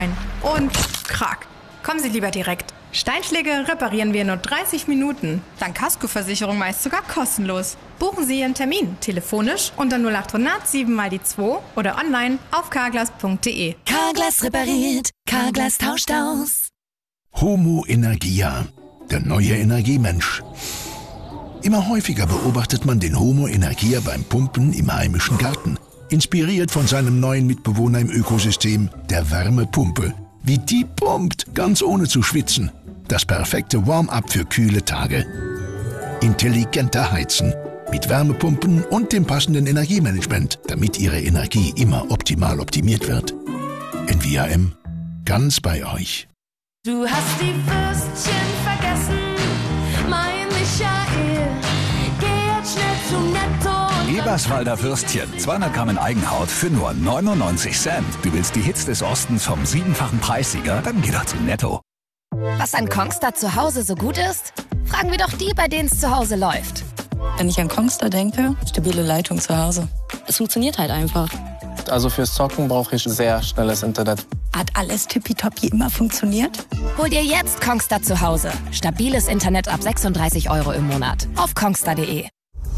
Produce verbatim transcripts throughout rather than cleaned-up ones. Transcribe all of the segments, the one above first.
Und krack. Kommen Sie lieber direkt. Steinschläge reparieren wir in nur dreißig Minuten. Dank Kaskoversicherung meist sogar kostenlos. Buchen Sie Ihren Termin telefonisch unter null acht hundert sieben mal die zwei oder online auf carglass punkt de. Carglass repariert, Carglass tauscht aus. Homo Energia, der neue Energiemensch. Immer häufiger beobachtet man den Homo Energia beim Pumpen im heimischen Garten. Inspiriert von seinem neuen Mitbewohner im Ökosystem, der Wärmepumpe. Wie die pumpt, ganz ohne zu schwitzen. Das perfekte Warm-up für kühle Tage. Intelligenter Heizen. Mit Wärmepumpen und dem passenden Energiemanagement, damit Ihre Energie immer optimal optimiert wird. N V A M. Ganz bei euch. Du hast die Würstchen vergessen, mein Michael. Geh jetzt schnell zum Netto. Eberswalder Würstchen, zweihundert Gramm in Eigenhaut für nur neunundneunzig Cent. Du willst die Hits des Ostens vom siebenfachen Preissieger? Dann geh doch zum Netto. Was an Kongstar zu Hause so gut ist? Fragen wir doch die, bei denen es zu Hause läuft. Wenn ich an Kongstar denke, stabile Leitung zu Hause. Es funktioniert halt einfach. Also fürs Zocken brauche ich sehr schnelles Internet. Hat alles tippitoppi immer funktioniert? Hol dir jetzt Kongstar zu Hause. Stabiles Internet ab sechsunddreißig Euro im Monat. Auf kongstar punkt de.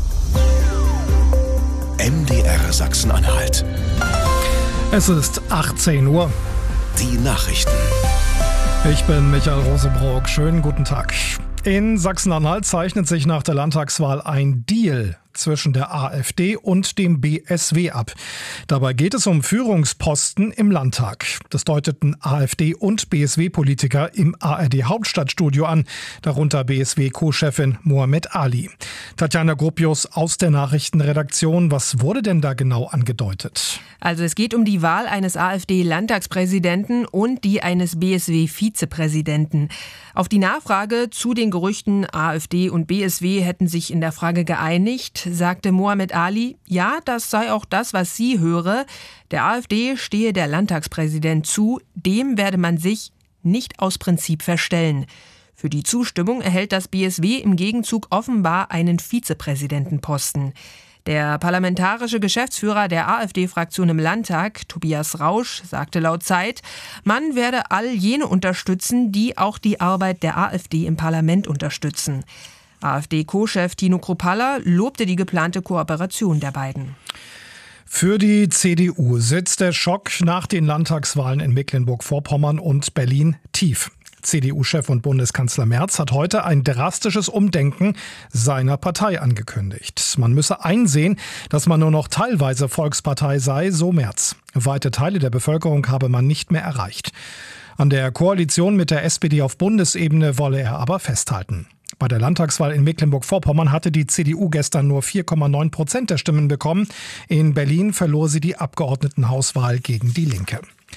M D R Sachsen-Anhalt. Es ist achtzehn Uhr. Die Nachrichten. Ich bin Michael Rosebrock. Schönen guten Tag. In Sachsen-Anhalt zeichnet sich nach der Landtagswahl ein Deal zwischen der AfD und dem B S W ab. Dabei geht es um Führungsposten im Landtag. Das deuteten AfD- und B S W-Politiker im A R D-Hauptstadtstudio an, darunter B S W-Co-Chefin Mohamed Ali. Tatjana Gropius aus der Nachrichtenredaktion. Was wurde denn da genau angedeutet? Also es geht um die Wahl eines AfD-Landtagspräsidenten und die eines B S W-Vizepräsidenten. Auf die Nachfrage zu den Gerüchten, AfD und B S W hätten sich in der Frage geeinigt, sagte Mohamed Ali, ja, das sei auch das, was sie höre. Der AfD stehe der Landtagspräsident zu, dem werde man sich nicht aus Prinzip verstellen. Für die Zustimmung erhält das B S W im Gegenzug offenbar einen Vizepräsidentenposten. Der parlamentarische Geschäftsführer der AfD-Fraktion im Landtag, Tobias Rausch, sagte laut Zeit, man werde all jene unterstützen, die auch die Arbeit der AfD im Parlament unterstützen. AfD-Co-Chef Tino Kruppalla lobte die geplante Kooperation der beiden. Für die C D U sitzt der Schock nach den Landtagswahlen in Mecklenburg-Vorpommern und Berlin tief. C D U-Chef und Bundeskanzler Merz hat heute ein drastisches Umdenken seiner Partei angekündigt. Man müsse einsehen, dass man nur noch teilweise Volkspartei sei, so Merz. Weite Teile der Bevölkerung habe man nicht mehr erreicht. An der Koalition mit der S P D auf Bundesebene wolle er aber festhalten. Bei der Landtagswahl in Mecklenburg-Vorpommern hatte die C D U gestern nur vier Komma neun Prozent der Stimmen bekommen. In Berlin verlor sie die Abgeordnetenhauswahl gegen die Linke.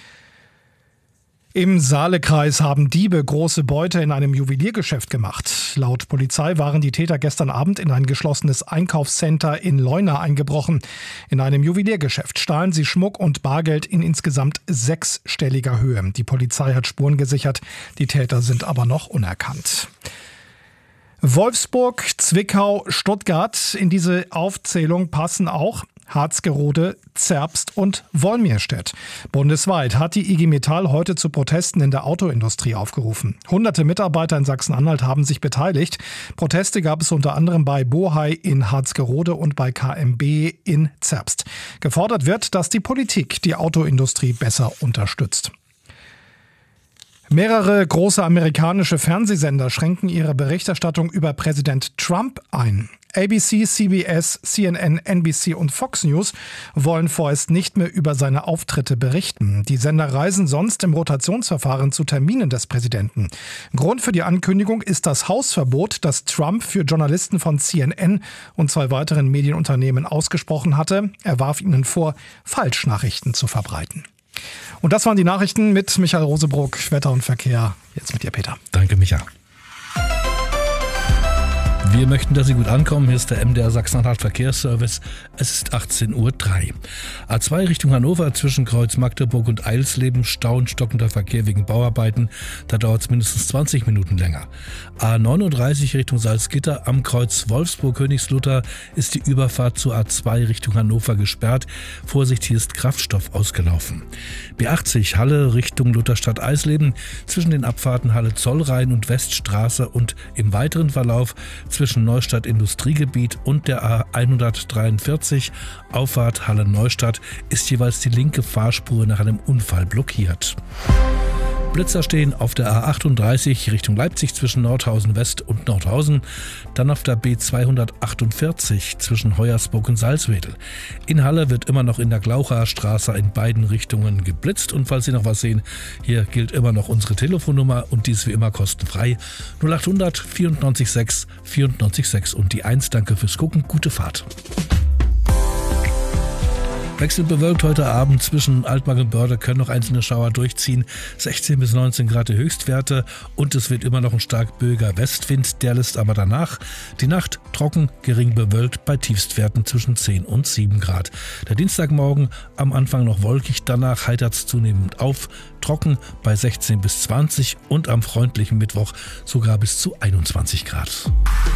Im Saalekreis haben Diebe große Beute in einem Juweliergeschäft gemacht. Laut Polizei waren die Täter gestern Abend in ein geschlossenes Einkaufscenter in Leuna eingebrochen. In einem Juweliergeschäft stahlen sie Schmuck und Bargeld in insgesamt sechsstelliger Höhe. Die Polizei hat Spuren gesichert, die Täter sind aber noch unerkannt. Wolfsburg, Zwickau, Stuttgart. In diese Aufzählung passen auch Harzgerode, Zerbst und Wolmirstedt. Bundesweit hat die I G Metall heute zu Protesten in der Autoindustrie aufgerufen. Hunderte Mitarbeiter in Sachsen-Anhalt haben sich beteiligt. Proteste gab es unter anderem bei Bohai in Harzgerode und bei K M B in Zerbst. Gefordert wird, dass die Politik die Autoindustrie besser unterstützt. Mehrere große amerikanische Fernsehsender schränken ihre Berichterstattung über Präsident Trump ein. A B C, C B S, C N N, N B C und Fox News wollen vorerst nicht mehr über seine Auftritte berichten. Die Sender reisen sonst im Rotationsverfahren zu Terminen des Präsidenten. Grund für die Ankündigung ist das Hausverbot, das Trump für Journalisten von C N N und zwei weiteren Medienunternehmen ausgesprochen hatte. Er warf ihnen vor, Falschnachrichten zu verbreiten. Und das waren die Nachrichten mit Michael Rosebrock, Wetter und Verkehr. Jetzt mit dir, Peter. Danke, Micha. Wir möchten, dass Sie gut ankommen. Hier ist der M D R Sachsen-Anhalt Verkehrsservice. Es ist achtzehn Uhr drei. A zwei Richtung Hannover zwischen Kreuz Magdeburg und Eilsleben. Stau und stockender Verkehr wegen Bauarbeiten. Da dauert es mindestens zwanzig Minuten länger. A neununddreißig Richtung Salzgitter am Kreuz Wolfsburg-Königslutter ist die Überfahrt zur A zwei Richtung Hannover gesperrt. Vorsicht, hier ist Kraftstoff ausgelaufen. B achtzig Halle Richtung Lutherstadt-Eisleben zwischen den Abfahrten Halle Zollrhein und Weststraße und im weiteren Verlauf zwischen Neustadt Industriegebiet und der A hundertdreiundvierzig Auffahrt Halle Neustadt ist jeweils die linke Fahrspur nach einem Unfall blockiert. Blitzer stehen auf der A achtunddreißig Richtung Leipzig zwischen Nordhausen West und Nordhausen, dann auf der B zweihundertachtundvierzig zwischen Hoyersburg und Salzwedel. In Halle wird immer noch in der Glaucher Straße in beiden Richtungen geblitzt und falls Sie noch was sehen, hier gilt immer noch unsere Telefonnummer und die ist wie immer kostenfrei null achthundert vierundneunzig sechs vierundneunzig sechs und die eins. Danke fürs Gucken, gute Fahrt. Wechselbewölkt heute Abend zwischen Altmark und Börde können noch einzelne Schauer durchziehen. sechzehn bis neunzehn Grad die Höchstwerte und es wird immer noch ein stark böiger Westwind, der lässt aber danach. Die Nacht trocken, gering bewölkt bei Tiefstwerten zwischen zehn und sieben Grad. Der Dienstagmorgen am Anfang noch wolkig, danach heitert es zunehmend auf, trocken bei sechzehn bis zwanzig und am freundlichen Mittwoch sogar bis zu einundzwanzig Grad.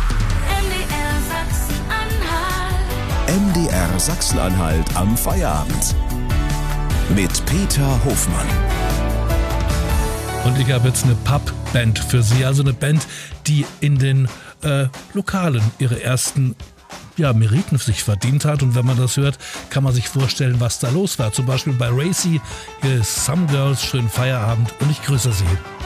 M D R Sachsen-Anhalt am Feierabend mit Peter Hofmann. Und ich habe jetzt eine Pub-Band für Sie, also eine Band, die in den äh, Lokalen ihre ersten ja, Meriten sich verdient hat. Und wenn man das hört, kann man sich vorstellen, was da los war. Zum Beispiel bei Racy, hier ist Some Girls, schönen Feierabend und ich grüße Sie.